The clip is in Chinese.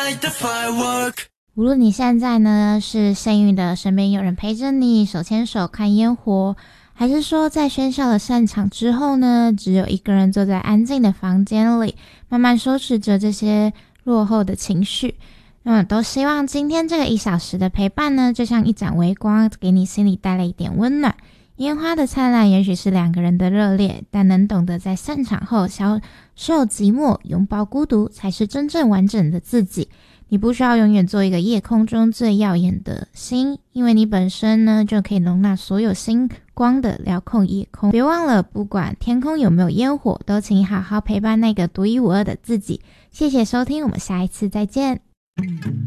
light the firework。 无论你现在呢是幸运的身边有人陪着你手牵手看烟火，还是说在喧嚣的散场之后呢，只有一个人坐在安静的房间里，慢慢收拾着这些落后的情绪，那么都希望今天这个1小时的陪伴呢，就像一盏微光，给你心里带来一点温暖。烟花的灿烂也许是2个人的热烈，但能懂得在散场后消受寂寞，拥抱孤独，才是真正完整的自己。你不需要永远做一个夜空中最耀眼的星，因为你本身呢就可以容纳所有星光的辽阔夜空。别忘了，不管天空有没有烟火，都请好好陪伴那个独一无二的自己。谢谢收听，我们下一次再见。